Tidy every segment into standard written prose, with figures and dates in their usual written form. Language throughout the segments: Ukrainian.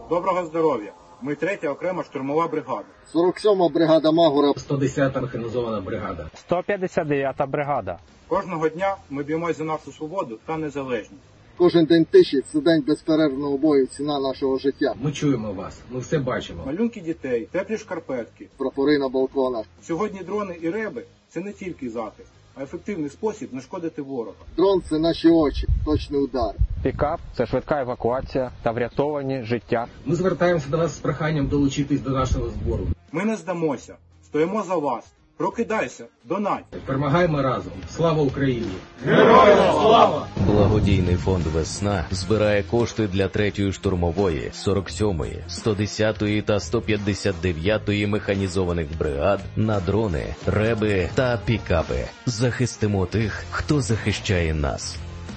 Доброго здоров'я! Ми 3-я окрема штурмова бригада. 47-ма бригада Магура. 110-та механізована бригада. 159-та бригада. Кожного дня ми б'ємось за нашу свободу та незалежність. Кожен день тиші – це день безперервного бою, ціна нашого життя. Ми чуємо вас, ми все бачимо. Малюнки дітей, теплі шкарпетки. Прапори на балконах. Сьогодні дрони і реби – це не тільки захист, а ефективний спосіб нашкодити ворога. Дрон – це наші очі, точний удар. Пікап – це швидка евакуація та врятовані життя. Ми звертаємося до вас з проханням долучитись до нашого збору. Ми не здамося, стоїмо за вас. Прокидайся, донать. Перемагаємо разом. Слава Україні! Героям слава! Благодійний фонд «Весна» збирає кошти для 3-ї штурмової, 47-ї, 110-ї та 159-ї механізованих бригад на дрони, реби та пікапи. Захистимо тих, хто захищає нас.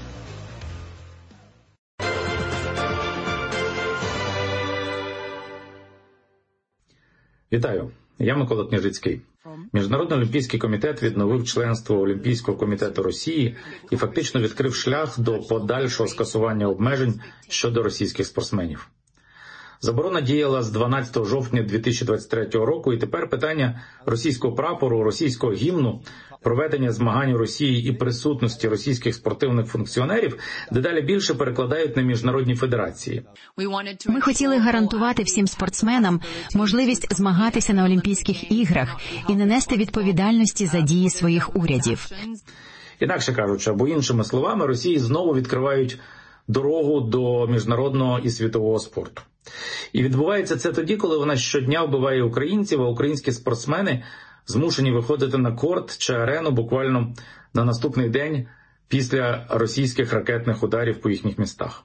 Вітаю, я Микола Княжицький. Міжнародний олімпійський комітет відновив членство Олімпійського комітету Росії і фактично відкрив шлях до подальшого скасування обмежень щодо російських спортсменів. Заборона діяла з 12 жовтня 2023 року, і тепер питання російського прапору, російського гімну, проведення змагань у Росії і присутності російських спортивних функціонерів дедалі більше перекладають на міжнародні федерації. Ми хотіли гарантувати всім спортсменам можливість змагатися на Олімпійських іграх і не нести відповідальності за дії своїх урядів. Інакше кажучи, або іншими словами, Росії знову відкривають дорогу до міжнародного і світового спорту. І відбувається це тоді, коли вона щодня вбиває українців, а українські спортсмени змушені виходити на корт чи арену буквально на наступний день після російських ракетних ударів по їхніх містах.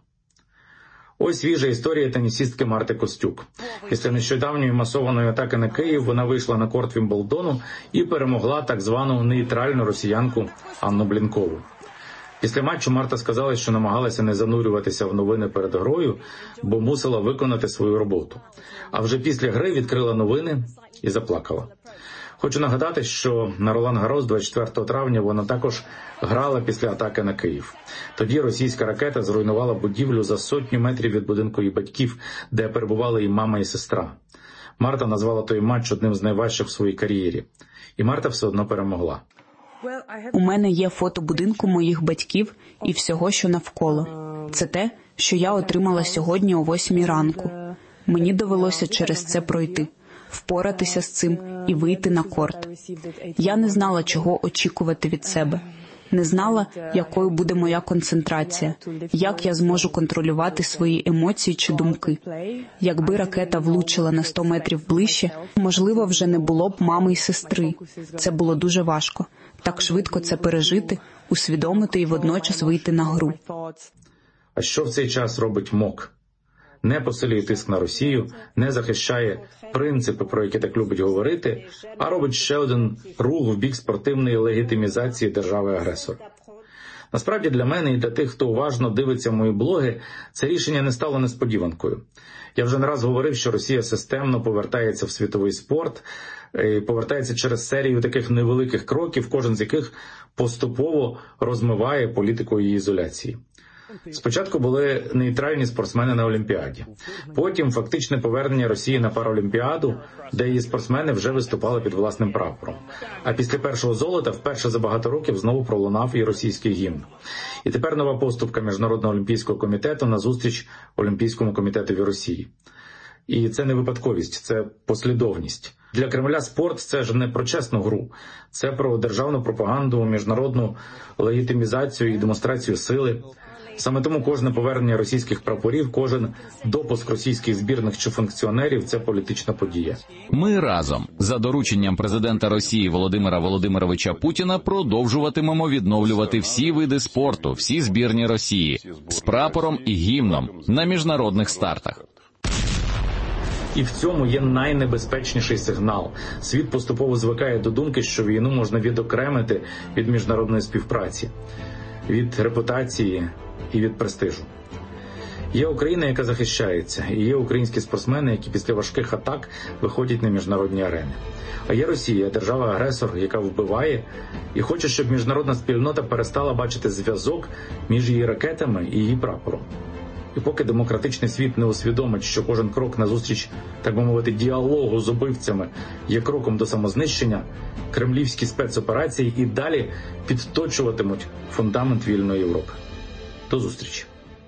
Ось свіжа історія тенісістки Марти Костюк. Після нещодавньої масованої атаки на Київ вона вийшла на корт Вімблдону і перемогла так звану нейтральну росіянку Анну Блінкову. Після матчу Марта сказала, що намагалася не занурюватися в новини перед грою, бо мусила виконати свою роботу. А вже після гри відкрила новини і заплакала. Хочу нагадати, що на Ролан-Гарос 24 травня вона також грала після атаки на Київ. Тоді російська ракета зруйнувала будівлю за 100 метрів від будинку її батьків, де перебували і мама, і сестра. Марта назвала той матч одним з найважчих в своїй кар'єрі. І Марта все одно перемогла. У мене є фото будинку моїх батьків і всього, що навколо. Це те, що я отримала сьогодні о 8 ранку. Мені довелося через це пройти, впоратися з цим і вийти на корт. Я не знала, чого очікувати від себе. Не знала, якою буде моя концентрація, як я зможу контролювати свої емоції чи думки. Якби ракета влучила на 100 метрів ближче, можливо, вже не було б мами і сестри. Це було дуже важко. Так швидко це пережити, усвідомити і водночас вийти на гру. А що в цей час робить МОК? Не посилює тиск на Росію, не захищає принципи, про які так любить говорити, а робить ще один рух в бік спортивної легітимізації держави-агресора. Насправді для мене і для тих, хто уважно дивиться мої блоги, це рішення не стало несподіванкою. Я вже не раз говорив, що Росія системно повертається в світовий спорт, повертається через серію таких невеликих кроків, кожен з яких поступово розмиває політику її ізоляції. Спочатку були нейтральні спортсмени на Олімпіаді. Потім фактичне повернення Росії на Паралімпіаду, де її спортсмени вже виступали під власним прапором. А після першого золота вперше за багато років знову пролунав і російський гімн. І тепер нова поступка Міжнародного олімпійського комітету назустріч Олімпійському комітетові Росії. І це не випадковість, це послідовність. Для Кремля спорт – це ж не про чесну гру. Це про державну пропаганду, міжнародну легітимізацію і демонстрацію сили. Саме тому кожне повернення російських прапорів, кожен допуск російських збірних чи функціонерів – це політична подія. Ми разом, за дорученням президента Росії Володимира Володимировича Путіна, продовжуватимемо відновлювати всі види спорту, всі збірні Росії, з прапором і гімном на міжнародних стартах. І в цьому є найнебезпечніший сигнал. Світ поступово звикає до думки, що війну можна відокремити від міжнародної співпраці, від репутації і від престижу. Є Україна, яка захищається, і є українські спортсмени, які після важких атак виходять на міжнародні арени. А є Росія, держава-агресор, яка вбиває і хоче, щоб міжнародна спільнота перестала бачити зв'язок між її ракетами і її прапором. І поки демократичний світ не усвідомить, що кожен крок назустріч, так би мовити, діалогу з убивцями є кроком до самознищення, кремлівські спецоперації і далі підточуватимуть фундамент вільної Європи. До зустрічі.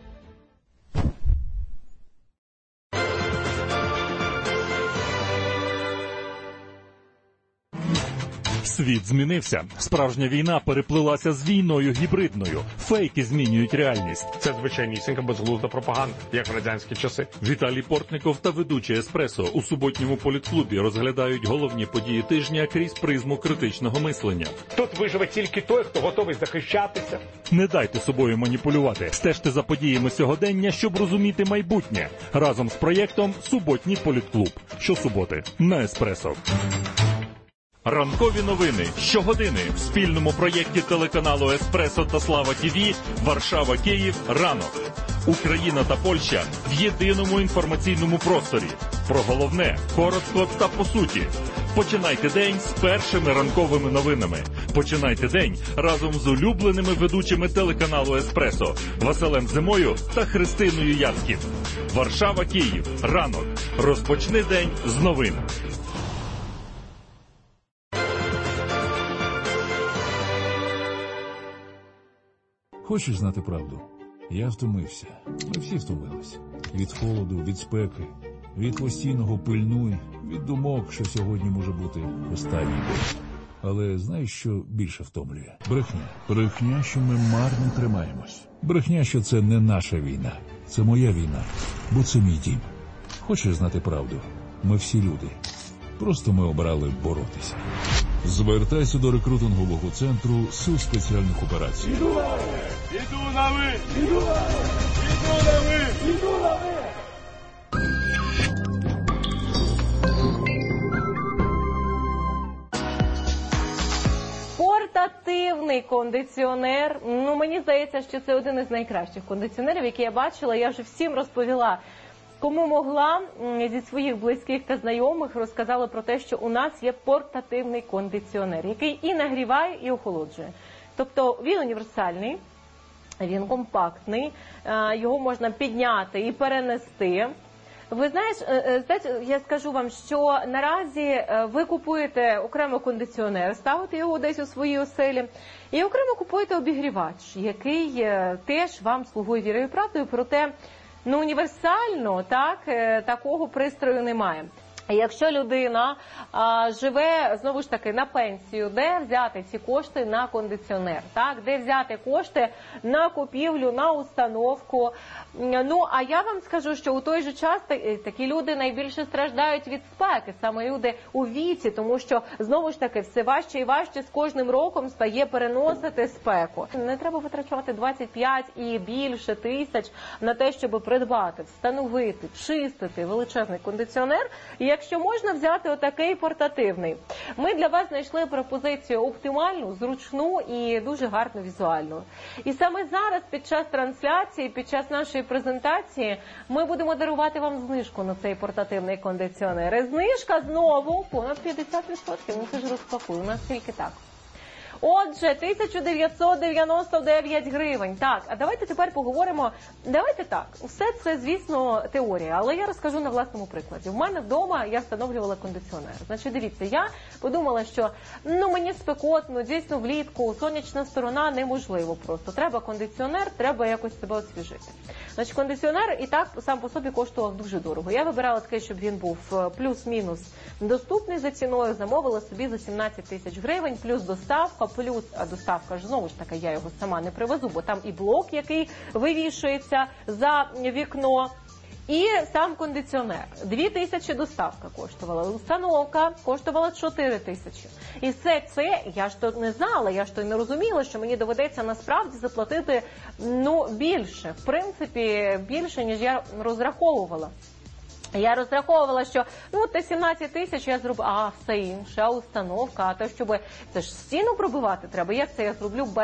Світ змінився. Справжня війна переплилася з війною гібридною. Фейки змінюють реальність. Це звичайнісінька безглузда пропаганда, як в радянські часи. Віталій Портников та ведучий «Еспресо» у суботньому політклубі розглядають головні події тижня крізь призму критичного мислення. Тут виживе тільки той, хто готовий захищатися. Не дайте собою маніпулювати. Стежте за подіями сьогодення, щоб розуміти майбутнє. Разом з проєктом «Суботній політклуб». Щосуботи на «Еспресо». Ранкові новини щогодини в спільному проєкті телеканалу «Еспресо» та «Слава ТІВІ» Варшава-Київ ранок. Україна та Польща в єдиному інформаційному просторі. Про головне, коротко та по суті. Починайте день з першими ранковими новинами. Починайте день разом з улюбленими ведучими телеканалу «Еспресо» Василем Зимою та Христиною Яцьків. Варшава-Київ ранок. Розпочни день з новин. Хочеш знати правду? Я втомився. Ми всі втомилися. Від холоду, від спеки, від постійного пильнуй, від думок, що сьогодні може бути останній день. Але знаєш, що більше втомлює? Брехня. Брехня, що ми марно тримаємось. Брехня, що це не наша війна. Це моя війна. Бо це мій дім. Хочеш знати правду? Ми всі люди. Просто ми обрали боротися. Звертайся до рекрутингового центру Сил спеціальних операцій. Іду на ви! Іду на ви! Іду на ви! Іду на ви! Іду на ви! Портативний кондиціонер. Ну, мені здається, що це один із найкращих кондиціонерів, які я бачила. Я вже всім розповіла. Кому могла, зі своїх близьких та знайомих розказала про те, що у нас є портативний кондиціонер, який і нагріває, і охолоджує. Тобто він універсальний, він компактний, його можна підняти і перенести. Ви знаєте, я скажу вам, що наразі ви купуєте окремо кондиціонер, ставите його десь у своїй оселі, і окремо купуєте обігрівач, який теж вам слугує вірою і правдою, проте універсально такого пристрою немає. Якщо людина живе, знову ж таки, на пенсію, де взяти ці кошти на кондиціонер, де взяти кошти на купівлю, на установку. Ну, а я вам скажу, що у той же час такі люди найбільше страждають від спеки, саме люди у віці, тому що, знову ж таки, все важче і важче з кожним роком стає переносити спеку. Не треба витрачати 25 і більше тисяч на те, щоб придбати, встановити, чистити величезний кондиціонер. Якщо можна взяти отакий портативний. Ми для вас знайшли пропозицію оптимальну, зручну і дуже гарну візуальну. І саме зараз, під час трансляції, під час нашої презентації, ми будемо дарувати вам знижку на цей портативний кондиціонер. І знижка знову понад 50%. Ну це ж розпакую, у нас тільки так. Отже, 1999 гривень. Так, а давайте тепер поговоримо. Давайте так, все це, звісно, теорія, але я розкажу на власному прикладі. В мене вдома я встановлювала кондиціонер. Значить, дивіться, я подумала, що мені спекотно, дійсно влітку, сонячна сторона неможливо просто. Треба кондиціонер, треба якось себе освіжити. Значить, кондиціонер і так сам по собі коштував дуже дорого. Я вибирала такий, щоб він був плюс-мінус доступний за ціною, замовила собі за 17 тисяч гривень, плюс доставка, а доставка ж, знову ж таки, я його сама не привезу, бо там і блок, який вивішується за вікно, і сам кондиціонер. 2 тисячі доставка коштувала, установка коштувала 4 тисячі. І все це, я ж то не знала, я ж то не розуміла, що мені доведеться насправді заплатити, більше, в принципі, більше, ніж я розраховувала. Я розраховувала, що те 17 тисяч я зроблю, все інше, установка, а то, щоб це ж стіну пробивати треба, як це я зроблю без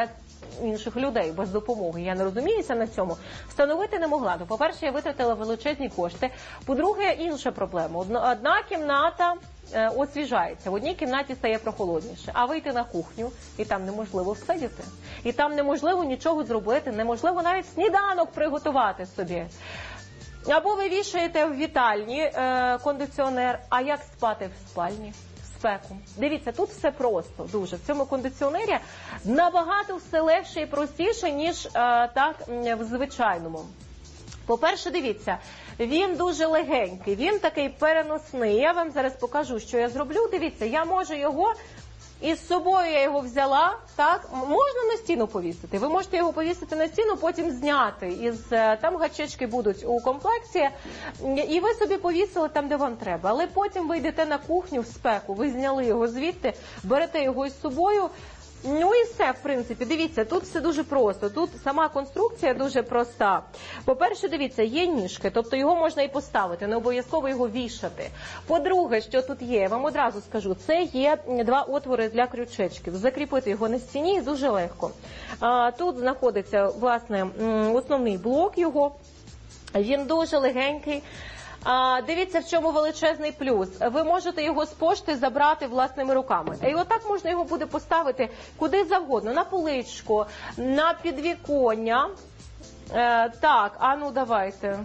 інших людей без допомоги. Я не розуміюся на цьому. Встановити не могла. То, по-перше, я витратила величезні кошти. По-друге, інша проблема. Одна кімната освіжається, в одній кімнаті стає прохолодніше, а вийти на кухню, і там неможливо всидіти. І там неможливо нічого зробити, неможливо навіть сніданок приготувати собі. Або ви вішаєте в вітальні кондиціонер, а як спати в спальні? Спеку. Дивіться, тут все просто, дуже. В цьому кондиціонері набагато все легше і простіше, ніж в звичайному. По-перше, дивіться, він дуже легенький, він такий переносний. Я вам зараз покажу, що я зроблю. Дивіться, я можу його, із собою я його взяла, так, можна на стіну повісити. Ви можете його повісити на стіну, потім зняти. Там гачечки будуть у комплекті, і ви собі повісили там, де вам треба. Але потім ви йдете на кухню в спеку, ви зняли його звідти, берете його із собою. Ну і все, в принципі. Дивіться, тут все дуже просто. Тут сама конструкція дуже проста. По-перше, дивіться, є ніжки, тобто його можна і поставити, не обов'язково його вішати. По-друге, що тут є, я вам одразу скажу, це є 2 отвори для крючечків. Закріпити його на стіні дуже легко. Тут знаходиться, власне, основний блок його. Він дуже легенький. Дивіться, в чому величезний плюс. Ви можете його з пошти забрати власними руками. І отак можна його буде поставити куди завгодно. На поличку, на підвіконня. Так, а ну давайте.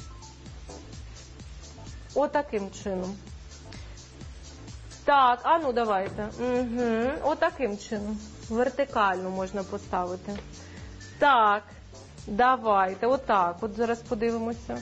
Отаким чином. Так, а ну давайте. Отаким чином. Вертикально можна поставити. Так, давайте. Отак. От зараз подивимося.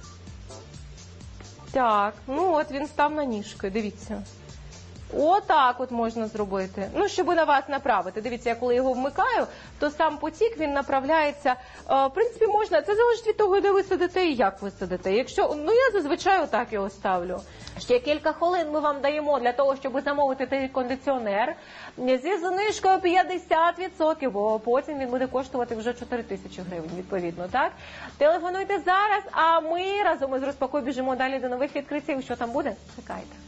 Так, ну от він став на ніжки, дивіться. Отак от можна зробити. Ну, щоб на вас направити. Дивіться, я коли його вмикаю, то сам потік, він направляється. В принципі, можна, це залежить від того, де ви сидите і як ви сидите. Якщо, ну, я зазвичай отак його ставлю. Ще кілька хвилин ми вам даємо для того, щоб замовити той кондиціонер зі знижкою 50%, бо потім він буде коштувати вже 4 тисячі гривень, відповідно, так? Телефонуйте зараз, а ми разом із Розпакуй біжимо далі до нових відкриттів. Що там буде? Чекайте.